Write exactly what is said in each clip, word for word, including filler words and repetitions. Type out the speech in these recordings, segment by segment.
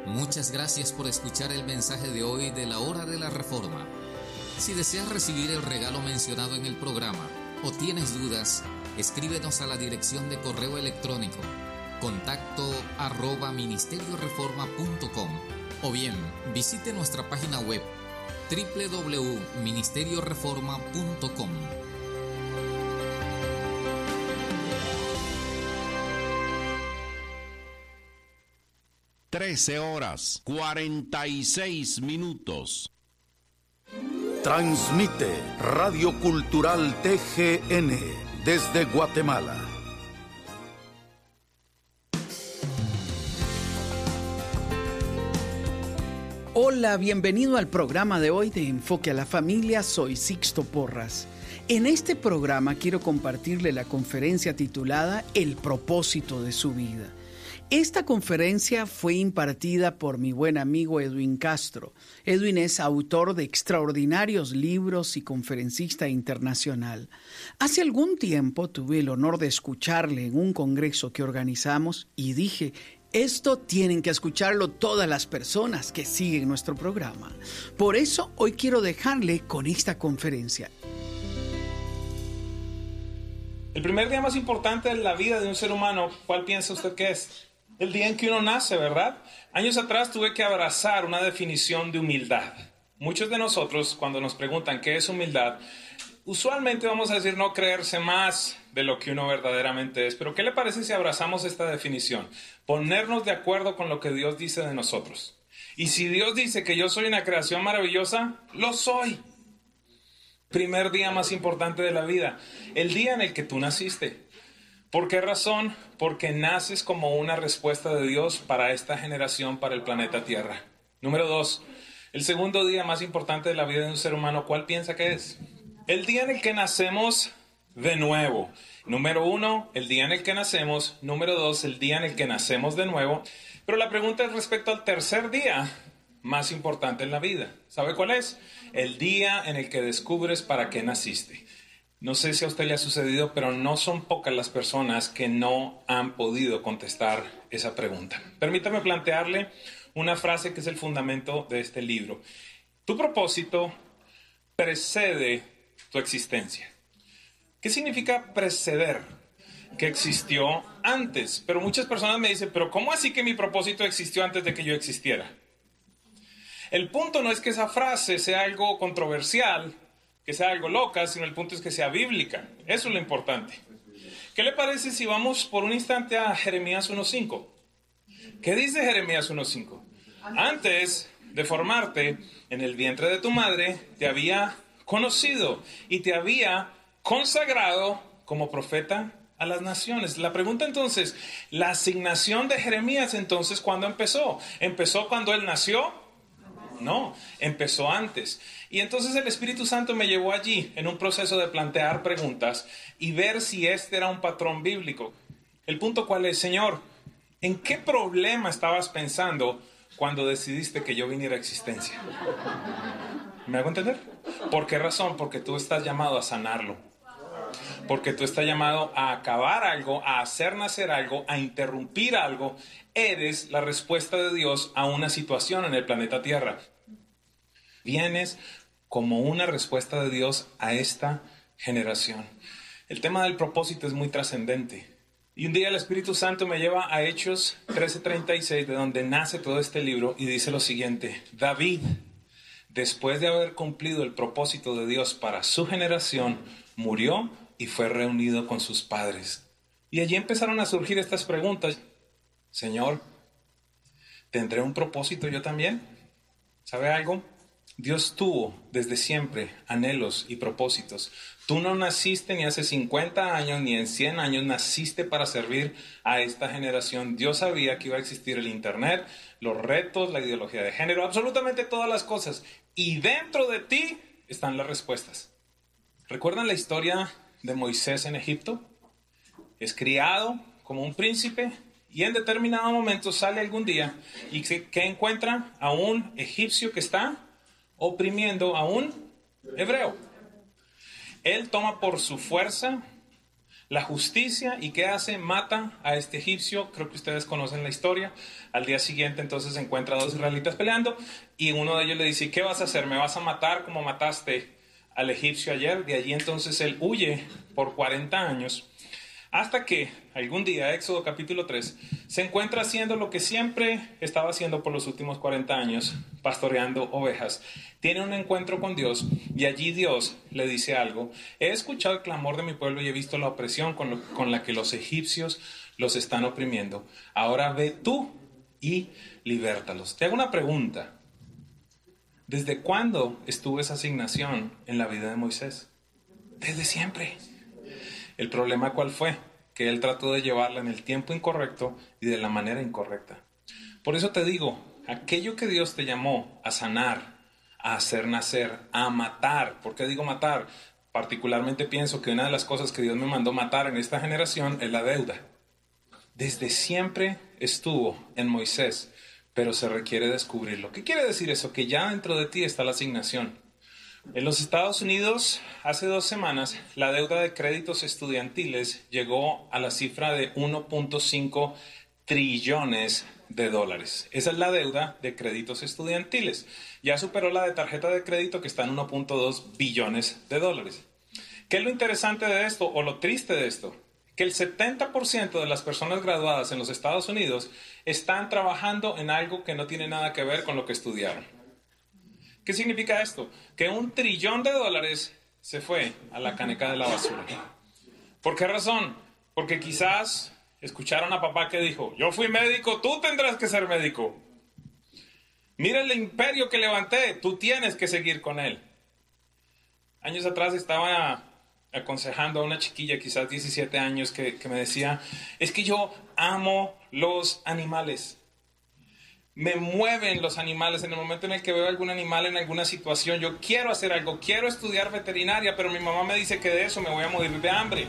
Muchas gracias por escuchar el mensaje de hoy de la Hora de la Reforma. Si deseas recibir el regalo mencionado en el programa o tienes dudas, escríbenos a la dirección de correo electrónico contacto arroba ministerio reforma punto com o bien visite nuestra página web doble u doble u doble u punto ministerio reforma punto com. trece horas, cuarenta y seis minutos. Transmite Radio Cultural T G N desde Guatemala. Hola, bienvenido al programa de hoy de Enfoque a la Familia. Soy Sixto Porras. En este programa quiero compartirle la conferencia titulada El propósito de su vida. Esta conferencia fue impartida por mi buen amigo Edwin Castro. Edwin es autor de extraordinarios libros y conferencista internacional. Hace algún tiempo tuve el honor de escucharle en un congreso que organizamos y dije, esto tienen que escucharlo todas las personas que siguen nuestro programa. Por eso hoy quiero dejarle con esta conferencia. El primer día más importante de la vida de un ser humano, ¿cuál piensa usted que es? El día en que uno nace, ¿verdad? Años atrás tuve que abrazar una definición de humildad. Muchos de nosotros, cuando nos preguntan qué es humildad, usualmente vamos a decir no creerse más de lo que uno verdaderamente es. Pero ¿qué le parece si abrazamos esta definición? Ponernos de acuerdo con lo que Dios dice de nosotros. Y si Dios dice que yo soy una creación maravillosa, lo soy. Primer día más importante de la vida, el día en el que tú naciste. ¿Por qué razón? Porque naces como una respuesta de Dios para esta generación, para el planeta Tierra. Número dos, el segundo día más importante de la vida de un ser humano, ¿cuál piensa que es? El día en el que nacemos de nuevo. Número uno, el día en el que nacemos. Número dos, el día en el que nacemos de nuevo. Pero la pregunta es respecto al tercer día más importante en la vida. ¿Sabe cuál es? El día en el que descubres para qué naciste. No sé si a usted le ha sucedido, pero no son pocas las personas que no han podido contestar esa pregunta. Permítame plantearle una frase que es el fundamento de este libro. Tu propósito precede tu existencia. ¿Qué significa preceder? Que existió antes. Pero muchas personas me dicen, ¿pero cómo así que mi propósito existió antes de que yo existiera? El punto no es que esa frase sea algo controversial, que sea algo loca, sino el punto es que sea bíblica. Eso es lo importante. ¿Qué le parece si vamos por un instante a Jeremías uno cinco? ¿Qué dice Jeremías uno cinco? Antes de formarte en el vientre de tu madre, te había conocido y te había consagrado como profeta a las naciones. La pregunta entonces, ¿la asignación de Jeremías entonces cuándo empezó? ¿Empezó cuando él nació? No, empezó antes. Y entonces el Espíritu Santo me llevó allí en un proceso de plantear preguntas y ver si este era un patrón bíblico. El punto cuál es, Señor, ¿en qué problema estabas pensando cuando decidiste que yo viniera a existencia? ¿Me hago entender? ¿Por qué razón? Porque tú estás llamado a sanarlo. Porque tú estás llamado a acabar algo, a hacer nacer algo, a interrumpir algo. Eres la respuesta de Dios a una situación en el planeta Tierra. Vienes como una respuesta de Dios a esta generación. El tema del propósito es muy trascendente. Y un día el Espíritu Santo me lleva a Hechos trece treinta y seis, de donde nace todo este libro, y dice lo siguiente. David, después de haber cumplido el propósito de Dios para su generación, murió y fue reunido con sus padres. Y allí empezaron a surgir estas preguntas. Señor, ¿tendré un propósito yo también? ¿Sabe algo? Dios tuvo desde siempre anhelos y propósitos. Tú no naciste ni hace cincuenta años ni en cien años, naciste para servir a esta generación. Dios sabía que iba a existir el internet, los retos, la ideología de género, absolutamente todas las cosas. Y dentro de ti están las respuestas. ¿Recuerdan la historia de Moisés en Egipto? Es criado como un príncipe y en determinado momento sale algún día y ¿qué encuentra? A un egipcio que está oprimiendo a un hebreo. Él toma por su fuerza la justicia. ¿Y qué hace? Mata a este egipcio. Creo que ustedes conocen la historia. Al día siguiente entonces se encuentra a dos israelitas peleando y uno de ellos le dice: ¿qué vas a hacer? ¿Me vas a matar como mataste al egipcio ayer? De allí entonces él huye por cuarenta años, hasta que algún día, Éxodo capítulo tres, se encuentra haciendo lo que siempre estaba haciendo por los últimos cuarenta años, pastoreando ovejas. Tiene un encuentro con Dios y allí Dios le dice algo: he escuchado el clamor de mi pueblo y he visto la opresión con, lo, con la que los egipcios los están oprimiendo. Ahora ve tú y libértalos. Te hago una pregunta. ¿Desde cuándo estuvo esa asignación en la vida de Moisés? Desde siempre. ¿El problema cuál fue? Que él trató de llevarla en el tiempo incorrecto y de la manera incorrecta. Por eso te digo, aquello que Dios te llamó a sanar, a hacer nacer, a matar. ¿Por qué digo matar? Particularmente pienso que una de las cosas que Dios me mandó matar en esta generación es la deuda. Desde siempre estuvo en Moisés, pero se requiere descubrirlo. ¿Qué quiere decir eso? Que ya dentro de ti está la asignación. En los Estados Unidos, hace dos semanas, la deuda de créditos estudiantiles llegó a la cifra de uno punto cinco trillones de dólares. Esa es la deuda de créditos estudiantiles. Ya superó la de tarjeta de crédito, que está en uno punto dos billones de dólares. ¿Qué es lo interesante de esto o lo triste de esto? Que el setenta por ciento de las personas graduadas en los Estados Unidos están trabajando en algo que no tiene nada que ver con lo que estudiaron. ¿Qué significa esto? Que un trillón de dólares se fue a la caneca de la basura. ¿Por qué razón? Porque quizás escucharon a papá que dijo: yo fui médico, tú tendrás que ser médico. Mira el imperio que levanté, tú tienes que seguir con él. Años atrás estaba aconsejando a una chiquilla, quizás diecisiete años, que, que me decía: es que yo amo los animales. Me mueven los animales. En el momento en el que veo algún animal en alguna situación, yo quiero hacer algo, quiero estudiar veterinaria, pero mi mamá me dice que de eso me voy a morir de hambre.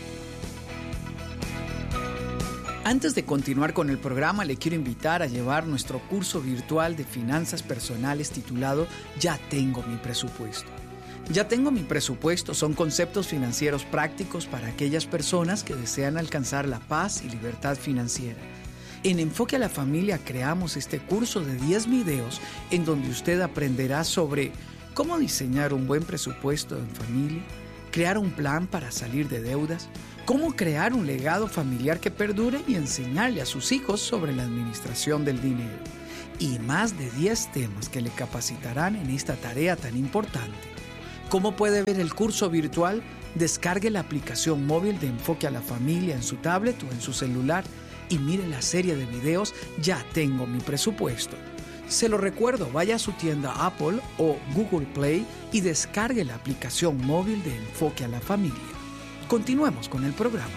Antes de continuar con el programa, le quiero invitar a llevar nuestro curso virtual de finanzas personales titulado Ya tengo mi presupuesto. Ya tengo mi presupuesto son conceptos financieros prácticos para aquellas personas que desean alcanzar la paz y libertad financiera. En Enfoque a la Familia creamos este curso de diez videos en donde usted aprenderá sobre cómo diseñar un buen presupuesto en familia, crear un plan para salir de deudas, cómo crear un legado familiar que perdure y enseñarle a sus hijos sobre la administración del dinero. Y más de diez temas que le capacitarán en esta tarea tan importante. ¿Cómo puede ver el curso virtual? Descargue la aplicación móvil de Enfoque a la Familia en su tablet o en su celular y mire la serie de videos Ya tengo mi presupuesto. Se lo recuerdo, vaya a su tienda Apple o Google Play y descargue la aplicación móvil de Enfoque a la Familia. Continuemos con el programa.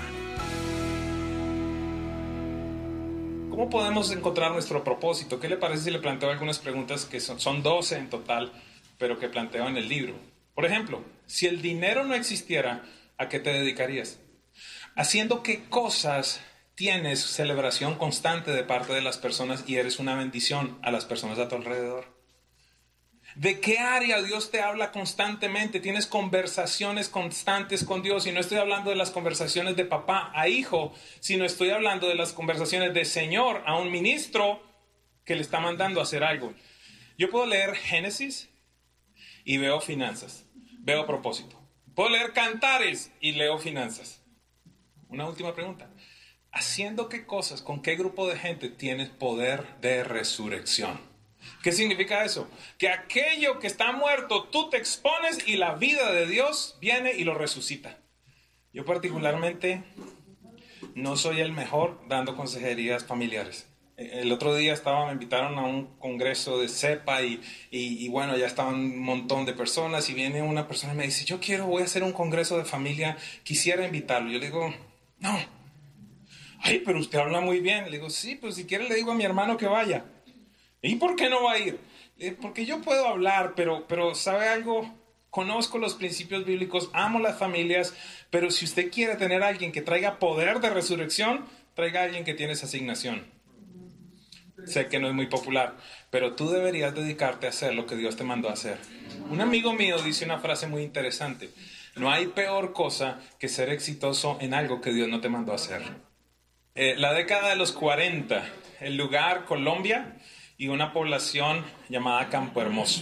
¿Cómo podemos encontrar nuestro propósito? ¿Qué le parece si le planteo algunas preguntas que son, son doce en total, pero que planteo en el libro? Por ejemplo, si el dinero no existiera, ¿a qué te dedicarías? ¿Haciendo qué cosas tienes celebración constante de parte de las personas y eres una bendición a las personas a tu alrededor? ¿De qué área Dios te habla constantemente? ¿Tienes conversaciones constantes con Dios? Y no estoy hablando de las conversaciones de papá a hijo, sino estoy hablando de las conversaciones de Señor a un ministro que le está mandando a hacer algo. Yo puedo leer Génesis y veo finanzas. Veo propósito. Puedo leer Cantares y leo finanzas. Una última pregunta. ¿Haciendo qué cosas, con qué grupo de gente tienes poder de resurrección? ¿Qué significa eso? Que aquello que está muerto, tú te expones y la vida de Dios viene y lo resucita. Yo particularmente no soy el mejor dando consejerías familiares. El otro día estaba, me invitaron a un congreso de CEPA y, y, y bueno, ya estaban un montón de personas y viene una persona y me dice: yo quiero, voy a hacer un congreso de familia, quisiera invitarlo. Yo le digo: no. Ay, pero usted habla muy bien. Le digo: sí, pues si quiere le digo a mi hermano que vaya. ¿Y por qué no va a ir? Eh, porque yo puedo hablar, pero, pero ¿sabe algo? Conozco los principios bíblicos, amo las familias, pero si usted quiere tener a alguien que traiga poder de resurrección, traiga a alguien que tiene esa asignación. Sé que no es muy popular, pero tú deberías dedicarte a hacer lo que Dios te mandó a hacer. Un amigo mío dice una frase muy interesante. No hay peor cosa que ser exitoso en algo que Dios no te mandó a hacer. Eh, la década de los cuarenta, el lugar Colombia y una población llamada Campo Hermoso.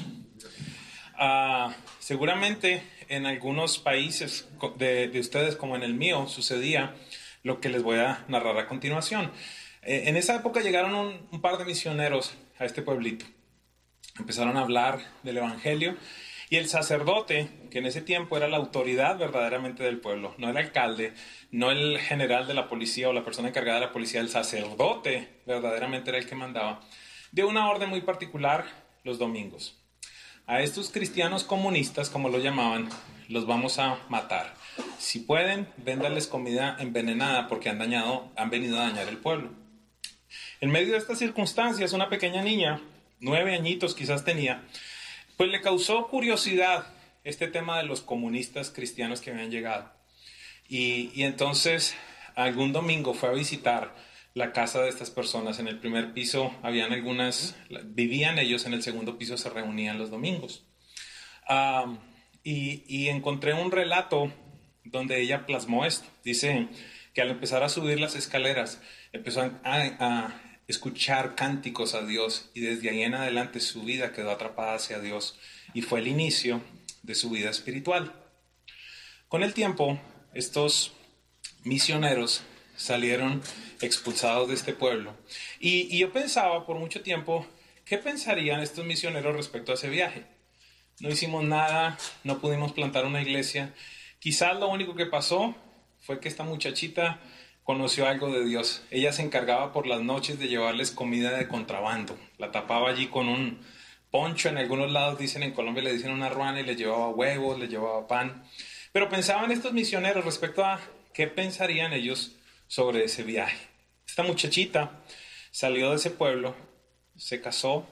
Uh, seguramente en algunos países de, de ustedes, como en el mío, sucedía lo que les voy a narrar a continuación. Eh, en esa época llegaron un, un par de misioneros a este pueblito. Empezaron a hablar del evangelio y el sacerdote, que en ese tiempo era la autoridad verdaderamente del pueblo, no el alcalde, no el general de la policía o la persona encargada de la policía, el sacerdote verdaderamente era el que mandaba, dio una orden muy particular los domingos. A estos cristianos comunistas, como lo llamaban, los vamos a matar. Si pueden, véndanles comida envenenada porque han dañado, han venido a dañar el pueblo. En medio de estas circunstancias, una pequeña niña, nueve añitos quizás tenía, pues le causó curiosidad este tema de los comunistas cristianos que habían llegado. Y, y entonces, algún domingo fue a visitar la casa de estas personas. En el primer piso habían algunas, vivían ellos, en el segundo piso se reunían los domingos. Um, y, y encontré un relato donde ella plasmó esto. Dice que al empezar a subir las escaleras, empezó a, a escuchar cánticos a Dios y desde ahí en adelante su vida quedó atrapada hacia Dios y fue el inicio de su vida espiritual. Con el tiempo, estos misioneros salieron expulsados de este pueblo. Y, y yo pensaba por mucho tiempo, ¿qué pensarían estos misioneros respecto a ese viaje? No hicimos nada, no pudimos plantar una iglesia. Quizás lo único que pasó fue que esta muchachita conoció algo de Dios. Ella se encargaba por las noches de llevarles comida de contrabando. La tapaba allí con un poncho. En algunos lados dicen, en Colombia le dicen una ruana, y le llevaba huevos, le llevaba pan. Pero pensaban estos misioneros respecto a qué pensarían ellos sobre ese viaje. Esta muchachita salió de ese pueblo, se casó,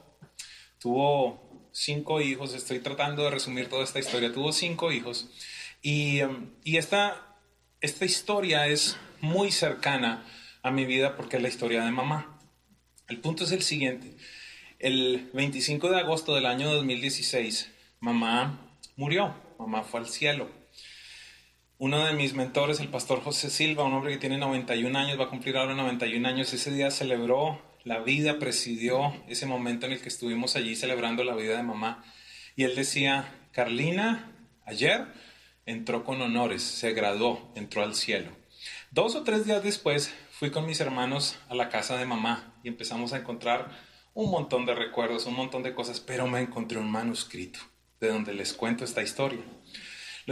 tuvo cinco hijos. Estoy tratando de resumir toda esta historia. Tuvo cinco hijos y, y esta, esta historia es muy cercana a mi vida porque es la historia de mamá. El punto es el siguiente. El veinticinco de agosto del año dos mil dieciséis, mamá murió, mamá fue al cielo. Uno de mis mentores, el pastor José Silva, un hombre que tiene noventa y un años, va a cumplir ahora noventa y un años, ese día celebró la vida, presidió ese momento en el que estuvimos allí celebrando la vida de mamá. Y él decía, Carlina, ayer entró con honores, se graduó, entró al cielo. Dos o tres días después fui con mis hermanos a la casa de mamá y empezamos a encontrar un montón de recuerdos, un montón de cosas, pero me encontré un manuscrito de donde les cuento esta historia.